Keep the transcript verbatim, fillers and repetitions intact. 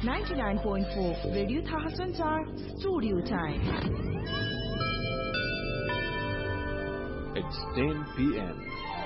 ninety-nine point four Radio Thahasanchar Studio Time. It's ten p m